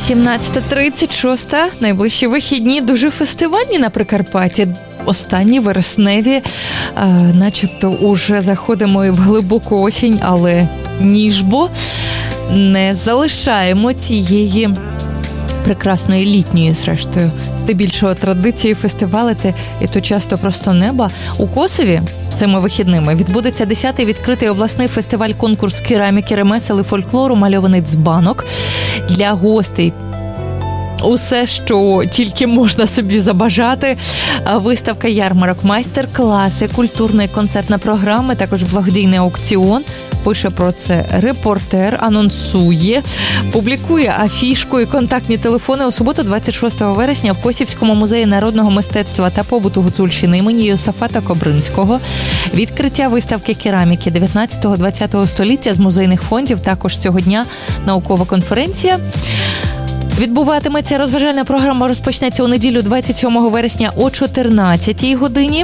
17:36, найближчі вихідні дуже фестивальні на Прикарпатті. Останні вересневі, начебто уже заходимо і в глибоку осінь, але ніжбо не залишаємо цієї прекрасної літньої, зрештою, здебільшого традиції фестивалити, і то часто просто неба. У Косові цими вихідними відбудеться 10-й відкритий обласний фестиваль-конкурс кераміки, ремесел і фольклору «Мальований дзбанок» для гостей. Усе, що тільки можна собі забажати. Виставка, ярмарок, майстер-класи, культурна і концертна програма, також благодійний аукціон. Пише про це репортер, анонсує, публікує афішку і контактні телефони у суботу 26 вересня в Косівському музеї народного мистецтва та побуту Гуцульщини імені Йосафата Кобринського. Відкриття виставки кераміки 19-20 століття з музейних фондів. Також цього дня наукова конференція. Відбуватиметься розважальна програма, розпочнеться у неділю 27 вересня о 14-й годині.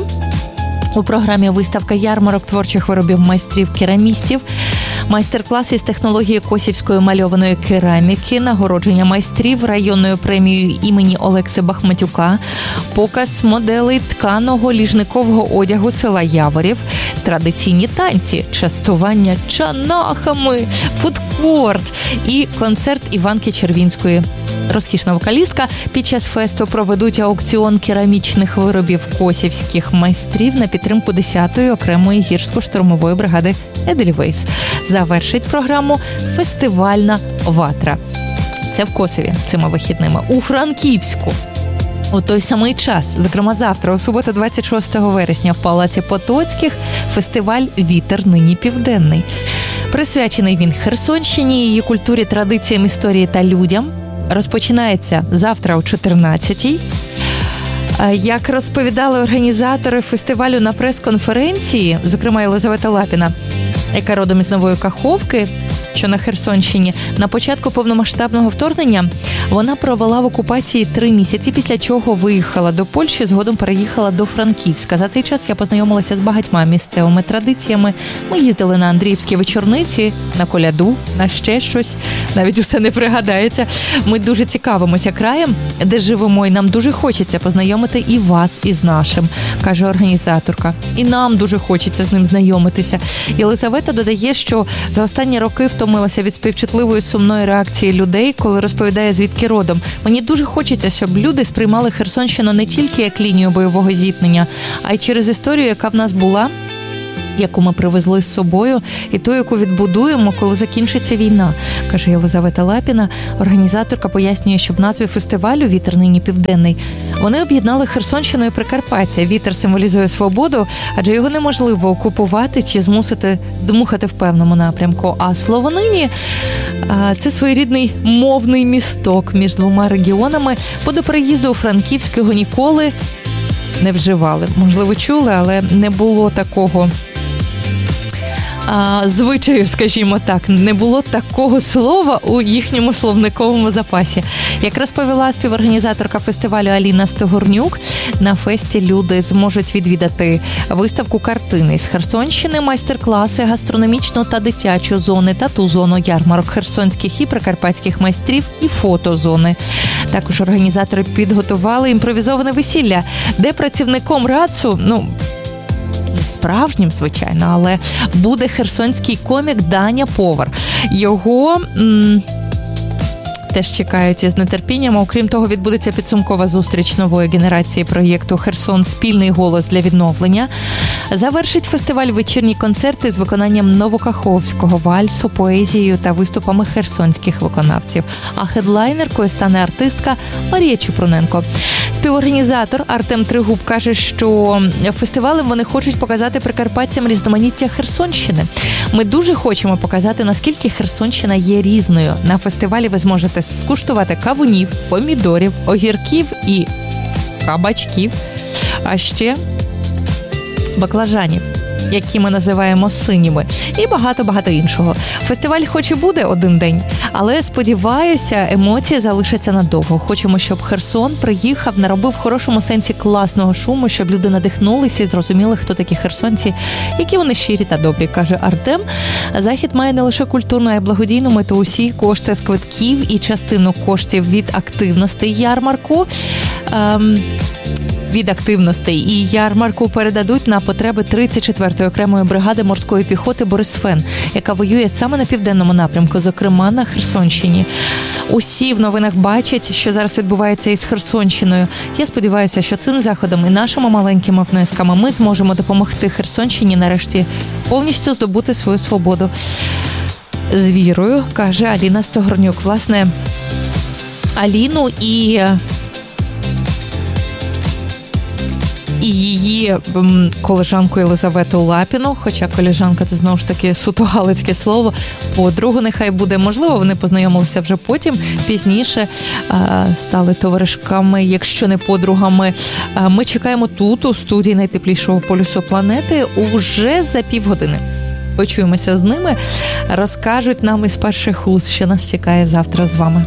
У програмі виставка ярмарок творчих виробів майстрів-керамістів, майстер-класи з технології косівської мальованої кераміки, нагородження майстрів районною премією імені Олекси Бахматюка, показ моделей тканого ліжникового одягу села Яворів, традиційні танці, частування чанахами, фудкорт і концерт Іванки Червінської. Розкішна вокалістка. Під час фесту проведуть аукціон керамічних виробів косівських майстрів на підтримку 10-ї окремої гірсько-штурмової бригади «Едельвейс». Завершить програму фестивальна ватра. Це в Косові цими вихідними. У Франківську у той самий час, зокрема завтра, у суботу 26 вересня в Палаці Потоцьких, фестиваль «Вітер нині південний». Присвячений він Херсонщині, її культурі, традиціям, історії та людям. Розпочинається завтра о 14-й. Як розповідали організатори фестивалю на прес-конференції, зокрема Єлизавета Лапіна, яка родом із Нової Каховки, що на Херсонщині, на початку повномасштабного вторгнення вона провела в окупації 3 місяці, після чого виїхала до Польщі, згодом переїхала до Франківська. За цей час я познайомилася з багатьма місцевими традиціями. Ми їздили на Андріївські вечорниці, на коляду, на ще щось. Навіть усе не пригадається. Ми дуже цікавимося краєм, де живемо, і нам дуже хочеться познайомити і вас із нашим, каже організаторка. І нам дуже хочеться з ним знайомитися. Єлизавета додає, що за останні роки втомилася від співчутливої сумної реакції людей, коли розповідає, звідки родом. Мені дуже хочеться, щоб люди сприймали Херсонщину не тільки як лінію бойового зіткнення, а й через історію, яка в нас була, яку ми привезли з собою, і ту, яку відбудуємо, коли закінчиться війна, каже Єлизавета Лапіна. Організаторка пояснює, що в назві фестивалю «Вітер нині південний» вони об'єднали Херсонщину і Прикарпаття. Вітер символізує свободу, адже його неможливо окупувати чи змусити дмухати в певному напрямку. А слово «нині» – це своєрідний мовний місток між двома регіонами. Бо до переїзду у Франківськ його ніколи не вживали. Можливо, чули, але не було такого звичаю, скажімо так, не було такого слова у їхньому словниковому запасі. Як розповіла співорганізаторка фестивалю Аліна Стогорнюк, на фесті люди зможуть відвідати виставку картини з Херсонщини, майстер-класи, гастрономічну та дитячу зони, тату-зону, ярмарок херсонських і прикарпатських майстрів і фотозони. Також організатори підготували імпровізоване весілля, де працівником РАЦУ, справжнім, звичайно, але буде херсонський комік Даня Повар. Його теж чекають із нетерпінням. Окрім того, відбудеться підсумкова зустріч нової генерації проєкту «Херсон. Спільний голос для відновлення». Завершить фестиваль вечірні концерти з виконанням новокаховського вальсу, поезією та виступами херсонських виконавців. А хедлайнеркою стане артистка Марія Чупруненко. Співорганізатор Артем Тригуб каже, що фестивалем вони хочуть показати прикарпатцям різноманіття Херсонщини. Ми дуже хочемо показати, наскільки Херсонщина є різною. На фестивалі ви зможете скуштувати кавунів, помідорів, огірків і кабачків, а ще баклажанів. які ми називаємо синіми, і багато-багато іншого. Фестиваль хоч і буде один день, але, сподіваюся, емоції залишаться надовго. Хочемо, щоб Херсон приїхав, наробив в хорошому сенсі класного шуму, щоб люди надихнулися і зрозуміли, хто такі херсонці, які вони щирі та добрі, каже Артем. Захід має не лише культурну, а й благодійну мету. Усі кошти з квитків і частину коштів від активностей ярмарку передадуть на потреби 34-ї окремої бригади морської піхоти «Борисфен», яка воює саме на південному напрямку, зокрема на Херсонщині. Усі в новинах бачать, що зараз відбувається із Херсонщиною. Я сподіваюся, що цим заходом і нашими маленькими внесками ми зможемо допомогти Херсонщині нарешті повністю здобути свою свободу. З вірою, каже Аліна Стогорнюк. Власне, Аліну і її колежанку Єлизавету Лапіну, хоча колежанка – це знову ж таки суто галицьке слово, подругу нехай буде, можливо, вони познайомилися вже потім, пізніше стали товаришками, якщо не подругами. Ми чекаємо тут, у студії найтеплішого полюсу планети, уже за півгодини. Почуємося з ними, розкажуть нам із перших уст, що нас чекає завтра з вами.